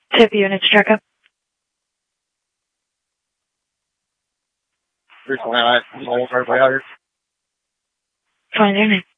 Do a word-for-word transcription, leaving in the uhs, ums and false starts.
Tip units checkup. Recently, I almost everybody out here. Find your name.